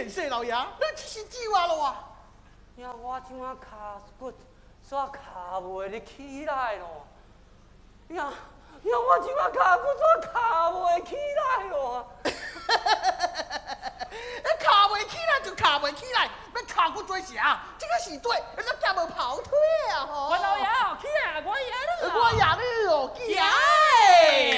见识，老爷，你这是酒啊咯啊！ 呀，我即马骹骨煞骹袂哩起来咯。呀，我即马骹骨煞骹袂起来咯。 卡袂起来就卡袂起来，要卡骨做啥？这个是对，那叫无跑腿啊！吼！ 我老爷，起来，我爷你。 我爷你哦， 爷。